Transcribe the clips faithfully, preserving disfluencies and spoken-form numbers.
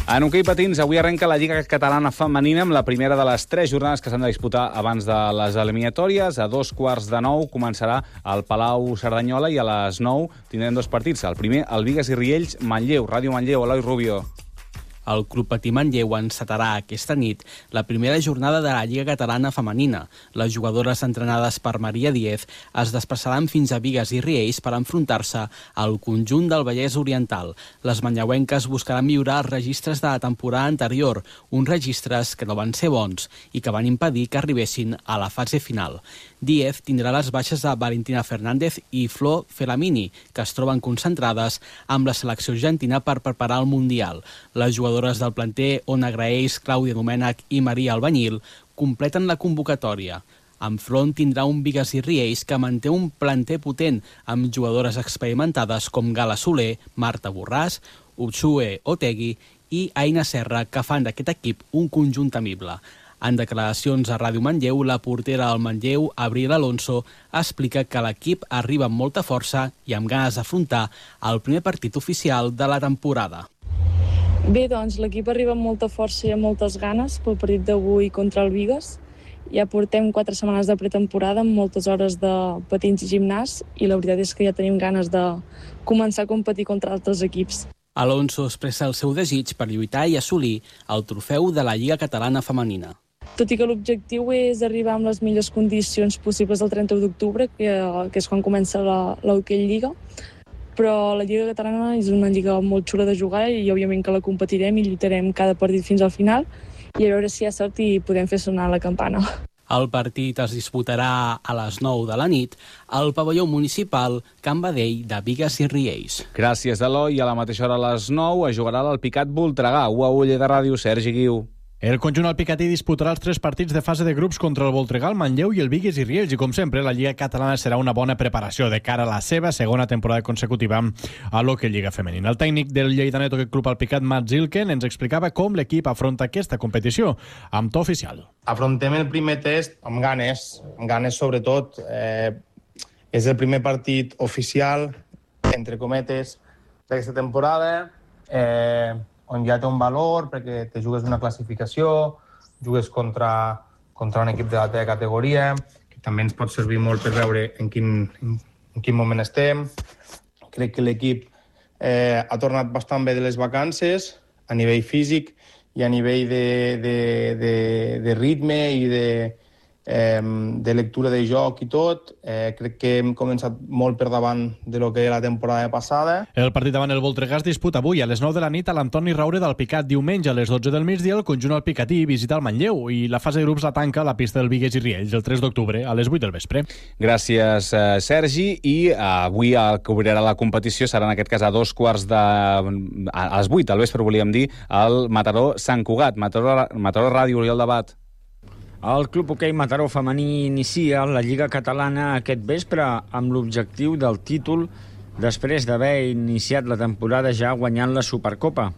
En hoquei patins, avui arrenca la Lliga Catalana Femenina amb la primera de les tres jornades que s'han de disputar abans de les eliminatòries. A dos quarts de nou començarà al Palau Cerdanyola i a les nou tindrem dos partits. El primer, el Bigues i Riells, Manlleu. Ràdio Manlleu, Eloi Rubio. El Club Patí Manlleu encetarà aquesta nit la primera jornada de la Lliga Catalana Femenina. Les jugadores entrenades per Maria Díez es desplaçaran fins a Bigues i Riells per enfrontar-se al conjunt del Vallès Oriental. Les manlleuenques buscaran millorar els registres de la temporada anterior, uns registres que no van ser bons i que van impedir que arribessin a la fase final. Díez tindrà les baixes de Valentina Fernández i Flor Felamini, que es troben concentrades amb la selecció argentina per preparar el Mundial. Les jugadores del planter Ona Graells, Clàudia Domènech i Maria Albañil completen la convocatòria. Enfront tindrà un Bigues i Riells que manté un planter potent amb jugadores experimentades com Gala Soler, Marta Borràs, Utsue Otegui i Aina Serra, que fan d'aquest equip un conjunt temible. En declaracions a Ràdio Manlleu, la portera del Manlleu, Abril Alonso, explica que l'equip arriba amb molta força i amb ganes d'afrontar el primer partit oficial de la temporada. Bé, doncs l'equip arriba amb molta força i amb moltes ganes pel partit d'avui contra el Bigues. Ja portem quatre setmanes de pretemporada amb moltes hores de patins i gimnàs i la veritat és que ja tenim ganes de començar a competir contra altres equips. Alonso expressa el seu desig per lluitar i assolir el trofeu de la Lliga Catalana Femenina. Tot i que l'objectiu és arribar amb les millors condicions possibles el trenta d'octubre, que, que és quan comença la, la Hockey Lliga, però la Lliga Catalana és una lliga molt xula de jugar i òbviament que la competirem i lluitarem cada partit fins al final i a veure si hi ha sort i podem fer sonar la campana. El partit es disputarà a les nou de la nit al pavelló municipal Can Badell de Bigues i Riells. Gràcies, Eloi. A la mateixa hora a les nou es jugarà l'Alpicat Voltregà. u a u de Ràdio, Sergi Guiu. El conjunt alpicatí disputarà els tres partits de fase de grups contra el Voltregà, el Manlleu i el Bigues i Riells i, com sempre, la Lliga Catalana serà una bona preparació de cara a la seva segona temporada consecutiva a l'Hockey Lliga Femenina. El tècnic del Lleida Net Hockey Club Alpicat, Matt Zilken, ens explicava com l'equip afronta aquesta competició amb to oficial. Afrontem el primer test amb ganes, amb ganes sobretot. Eh, és el primer partit oficial, entre cometes, d'aquesta temporada. Eh... on ja té un valor, perquè te jugues una classificació, jugues contra, contra un equip de la teva categoria, que també ens pot servir molt per veure en quin, en quin moment estem. Crec que l'equip eh, ha tornat bastant bé de les vacances, a nivell físic i a nivell de, de, de, de ritme i de, eh, de lectura de joc i tot. Eh, crec que hem començat molt per davant de lo que era la temporada passada. El partit davant el Voltregà es disputa avui a les nou de la nit a l'Antoni Raure d'Alpicat. Diumenge a les dotze del migdia el conjunt alpicatí visita el Manlleu i la fase de grups la tanca a la pista del Bigues i Riells el tres d'octubre a les vuit del vespre. Gràcies, eh, Sergi. I eh, avui el que obrirà la competició serà en aquest cas a dos quarts de... a les vuit del vespre, volíem dir, al Mataró Sant Cugat. Mataró, Mataró Ràdio, Oriol Debat. El Club Hoquei Mataró femení inicia la Lliga Catalana aquest vespre amb l'objectiu del títol després d'haver iniciat la temporada ja guanyant la Supercopa.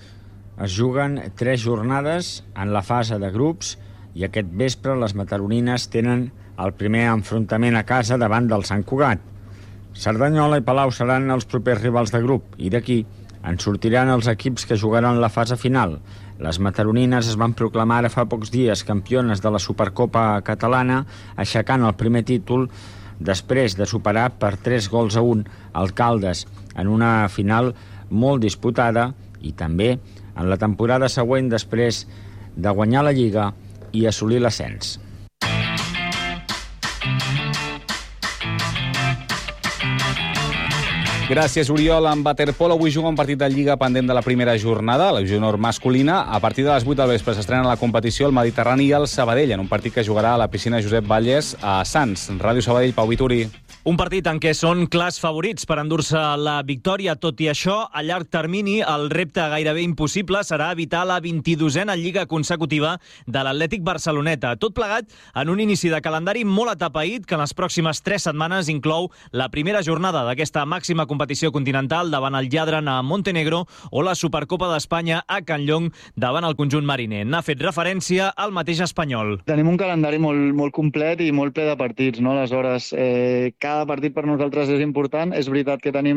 Es juguen tres jornades en la fase de grups i aquest vespre les mataronines tenen el primer enfrontament a casa davant del Sant Cugat. Cerdanyola i Palau seran els propers rivals de grup i d'aquí en sortiran els equips que jugaran la fase final. Les mataronines es van proclamar ara fa pocs dies campiones de la Supercopa catalana, aixecant el primer títol després de superar per tres gols a un el Caldes en una final molt disputada i també en la temporada següent després de guanyar la Lliga i assolir l'ascens. Gràcies, Oriol. En waterpolo avui juga un partit de Lliga pendent de la primera jornada, la júnior masculina. A partir de les vuit del vespre s'estrena la competició el Mediterrani i el Sabadell, en un partit que jugarà a la piscina Josep Valles a Sants. Ràdio Sabadell, Pau Vituri. Un partit en què són clars favorits per endur-se la victòria. Tot i això, a llarg termini, el repte gairebé impossible serà evitar la vint-i-dosena lliga consecutiva de l'Atlètic Barceloneta. Tot plegat en un inici de calendari molt atapeït que en les pròximes tres setmanes inclou la primera jornada d'aquesta màxima competició continental davant el Lladran a Montenegro o la Supercopa d'Espanya a Can Llong davant el conjunt mariner. N'ha fet referència al mateix espanyol. Tenim un calendari molt, molt complet i molt ple de partits, no? Aleshores, eh, cada partit per nosaltres és important. És veritat que tenim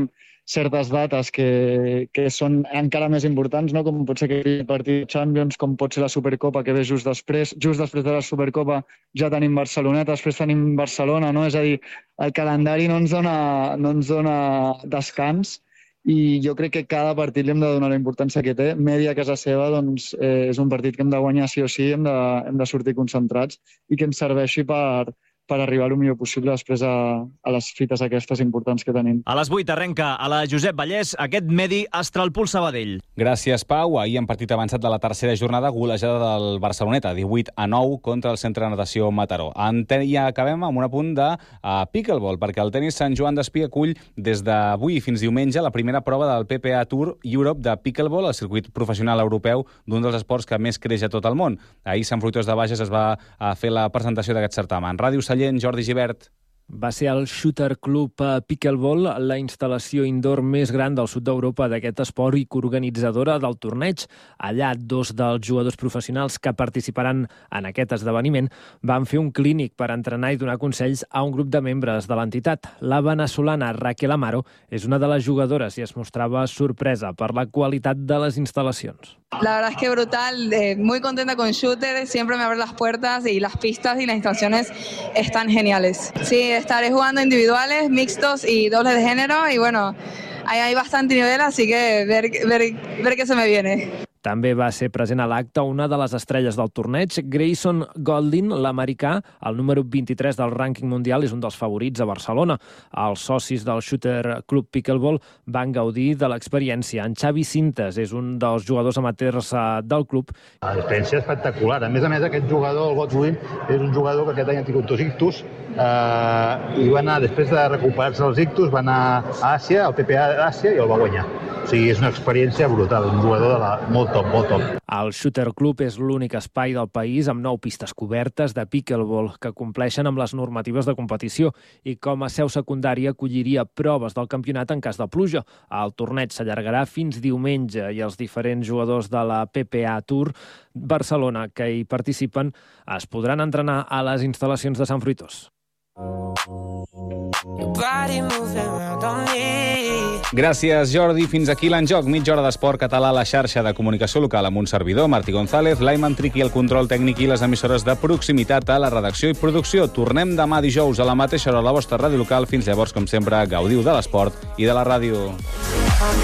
certes dates que, que són encara més importants, no? Com pot ser aquell partit de Champions, com pot ser la Supercopa que ve just després. Just després de la Supercopa ja tenim Barceloneta, després tenim Barcelona, no? És a dir, el calendari no ens dona, no ens dona descans i jo crec que cada partit li hem de donar la importància que té. Mèdia a casa seva doncs, eh, és un partit que hem de guanyar sí o sí, hem de, hem de sortir concentrats i que ens serveixi per, per arribar el millor possible després a, a les fites aquestes importants que tenim. A les vuit arrenca a la Josep Vallès aquest Medi Astralpool Sabadell. Gràcies, Pau. Ahir en partit avançat de la tercera jornada, golejada del Barceloneta, divuit a nou contra el Centre de Natació Mataró. En ja acabem amb un apunt de uh, pickleball, perquè el tenis Sant Joan d'Espí acull des d'avui fins diumenge la primera prova del P P A Tour Europe de pickleball, el circuit professional europeu d'un dels esports que més creix a tot el món. Ahir a Sant Fruitós de Bages es va uh, fer la presentació d'aquest certamen. Ràdio Sallent, Jordi Gibert. Va ser el Shooter Club Pickleball, la instal·lació indoor més gran del sud d'Europa d'aquest esport i coorganitzadora del torneig. Allà, dos dels jugadors professionals que participaran en aquest esdeveniment van fer un clínic per entrenar i donar consells a un grup de membres de l'entitat. La venezolana Raquel Amaro és una de les jugadores i es mostrava sorpresa per la qualitat de les instal·lacions. La verdad es que brutal, eh, muy contenta con Shooter, siempre me abre las puertas y las pistas y las instalaciones están geniales. Sí, estaré jugando individuales, mixtos y dobles de género y bueno, ahí hay bastante nivel, así que ver, ver, ver qué se me viene. També va ser present a l'acte una de les estrelles del torneig, Grayson Goldin, l'americà, el número vint-i-tres del rànquing mundial, és un dels favorits a Barcelona. Els socis del Shooter Club Pickleball van gaudir de l'experiència. En Xavi Cintas és un dels jugadors amateurs del club. L'experiència espectacular. A més a més, aquest jugador, el Godwin, és un jugador que aquest any ha tingut dos ictus eh, i va anar, després de recuperar-se els ictus, va anar a Àsia, al P P A d'Àsia, i el va guanyar. O sigui, és una experiència brutal, un jugador de la... molt top, molt top. El Shooter Club és l'únic espai del país amb nou pistes cobertes de pickleball que compleixen amb les normatives de competició i com a seu secundària acolliria proves del campionat en cas de pluja. El torneig s'allargarà fins diumenge i els diferents jugadors de la P P A Tour Barcelona que hi participen es podran entrenar a les instal·lacions de Sant Fruitós. Gràcies, Jordi. Fins aquí l'Enjoc, mitja hora d'esport català a la xarxa de comunicació local amb un servidor, Martí González, Laiman Triqui, el control tècnic i les emissores de proximitat a la redacció i producció. Tornem demà dijous a la mateixa hora a la vostra ràdio local. Fins llavors, com sempre, gaudiu de l'esport i de la ràdio.